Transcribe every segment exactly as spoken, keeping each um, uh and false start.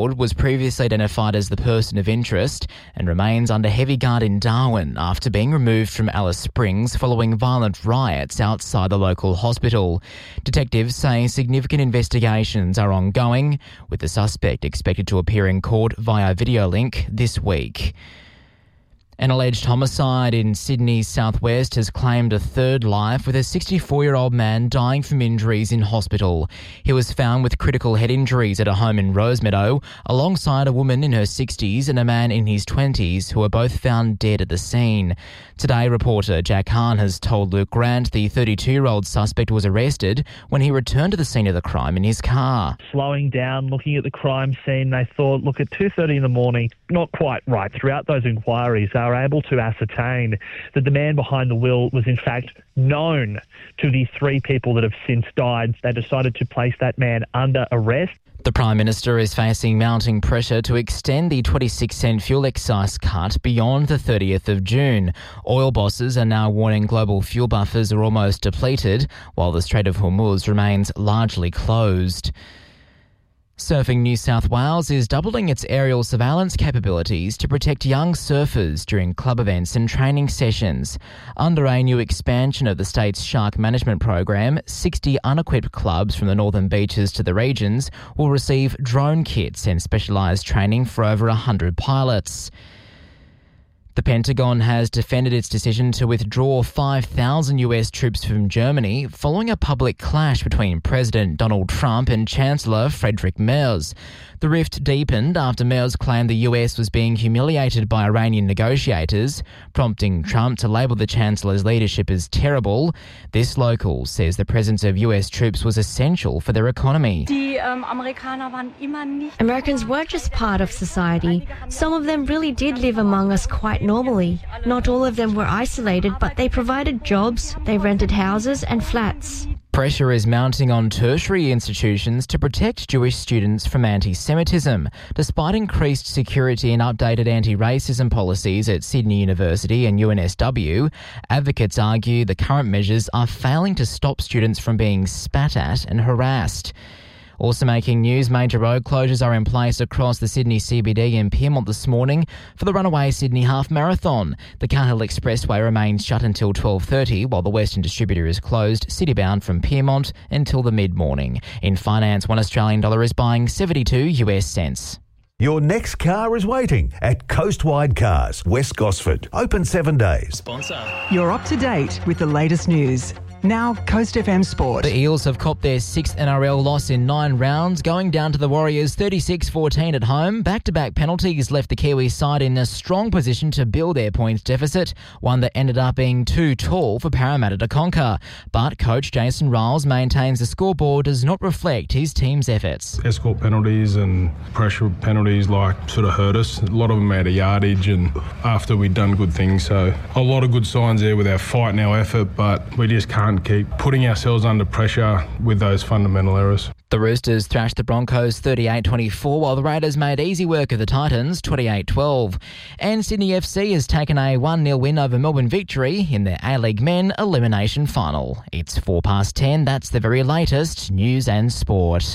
was previously identified as the person of interest and remains under heavy guard in Darwin after being removed from Alice Springs following violent riots outside the local hospital. Detectives say significant investigations are ongoing, with the suspect expected to appear in court via video link this week. An alleged homicide in Sydney's southwest has claimed a third life, with a sixty-four-year-old man dying from injuries in hospital. He was found with critical head injuries at a home in Rosemeadow, alongside a woman in her sixties and a man in his twenties, who were both found dead at the scene. Today, reporter Jack Hahn has told Luke Grant the thirty-two-year-old suspect was arrested when he returned to the scene of the crime in his car. Slowing down, looking at the crime scene, they thought, look, at two thirty in the morning, not quite right. Throughout those inquiries, they were able to ascertain that the man behind the wheel was in fact known to the three people that have since died. They decided to place that man under arrest. The Prime Minister is facing mounting pressure to extend the twenty-six cent fuel excise cut beyond the thirtieth of June. Oil bosses are now warning global fuel buffers are almost depleted, while the Strait of Hormuz remains largely closed. Surfing New South Wales is doubling its aerial surveillance capabilities to protect young surfers during club events and training sessions. Under a new expansion of the state's shark management program, sixty unequipped clubs from the northern beaches to the regions will receive drone kits and specialised training for over one hundred pilots. The Pentagon has defended its decision to withdraw five thousand U S troops from Germany following a public clash between President Donald Trump and Chancellor Friedrich Merz. The rift deepened after Merz claimed the U S was being humiliated by Iranian negotiators, prompting Trump to label the Chancellor's leadership as terrible. This local says the presence of U S troops was essential for their economy. Americans weren't just part of society. Some of them really did live among us quite normally. Not all of them were isolated, but they provided jobs, they rented houses and flats. Pressure is mounting on tertiary institutions to protect Jewish students from anti-Semitism. Despite increased security and updated anti-racism policies at Sydney University and U N S W, advocates argue the current measures are failing to stop students from being spat at and harassed. Also making news, major road closures are in place across the Sydney C B D and Pyrmont this morning for the runaway Sydney Half Marathon. The Cahill Expressway remains shut until twelve thirty, while the Western Distributor is closed citybound from Pyrmont until the mid-morning. In finance, one Australian dollar is buying seventy-two U S cents. Your next car is waiting at Coastwide Cars, West Gosford. Open seven days. Sponsor. You're up to date with the latest news. Now, Coast F M Sport. The Eels have copped their sixth N R L loss in nine rounds, going down to the Warriors thirty-six fourteen at home. Back-to-back penalties left the Kiwi side in a strong position to build their points deficit, one that ended up being too tall for Parramatta to conquer. But coach Jason Riles maintains the scoreboard does not reflect his team's efforts. Escort penalties and pressure penalties like sort of hurt us. A lot of them out of yardage and after we'd done good things. So a lot of good signs there with our fight and our effort, but we just can't keep putting ourselves under pressure with those fundamental errors. The Roosters thrashed the Broncos thirty-eight twenty-four, while the Raiders made easy work of the Titans twenty-eight twelve. And Sydney F C has taken a one nil win over Melbourne Victory in their A-League Men elimination final. It's four past ten. That's the very latest news and sport.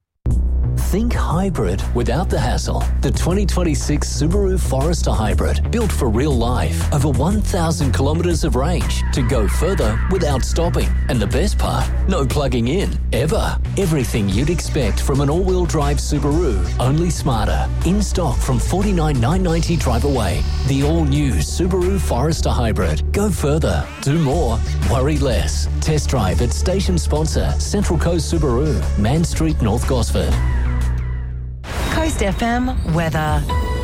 Think hybrid without the hassle. The twenty twenty-six Subaru Forester Hybrid, built for real life. Over one thousand kilometres of range to go further without stopping. And the best part, no plugging in, ever. Everything you'd expect from an all-wheel drive Subaru, only smarter. In stock from forty-nine thousand nine hundred ninety drive away. The all-new Subaru Forester Hybrid. Go further, do more, worry less. Test drive at station sponsor Central Coast Subaru, Man Street, North Gosford. Coast F M weather.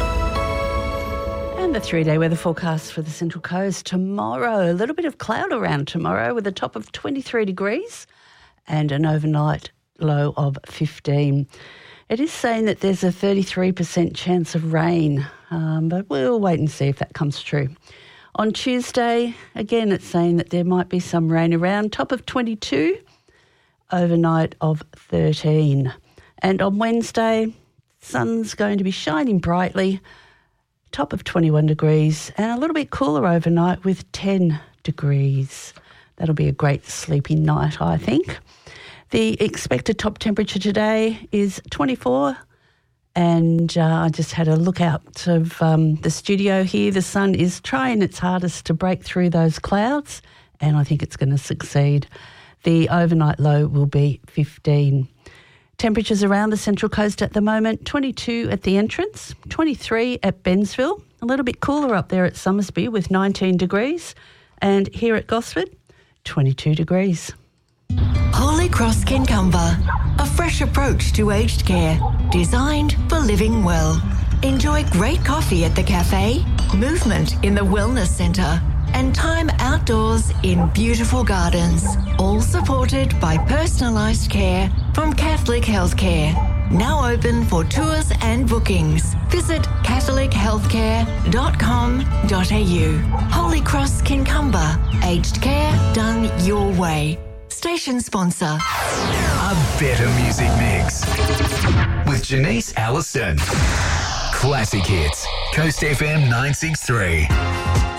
And the three-day weather forecast for the Central Coast tomorrow. A little bit of cloud around tomorrow with a top of twenty-three degrees and an overnight low of fifteen. It is saying that there's a thirty-three percent chance of rain, um, but we'll wait and see if that comes true. On Tuesday, again, it's saying that there might be some rain around, top of twenty-two, overnight of thirteen. And on Wednesday, sun's going to be shining brightly, top of twenty-one degrees, and a little bit cooler overnight with ten degrees. That'll be a great sleepy night, I think. The expected top temperature today is twenty-four, And uh, I just had a look out of um, the studio here. The sun is trying its hardest to break through those clouds, and I think it's going to succeed. The overnight low will be fifteen. Temperatures around the Central Coast at the moment, twenty-two at the entrance, twenty-three at Bensville, a little bit cooler up there at Summersby with nineteen degrees, and here at Gosford, twenty-two degrees. Holy Cross Kincumber, a fresh approach to aged care, designed for living well. Enjoy great coffee at the cafe, movement in the wellness centre, and time outdoors in beautiful gardens, all supported by personalised care from Catholic Healthcare. Now open for tours and bookings. Visit catholic healthcare dot com dot a u. Holy Cross Kincumber, aged care done your way. Station sponsor. A better music mix with Janice Allison. Classic hits. Coast F M nine six three.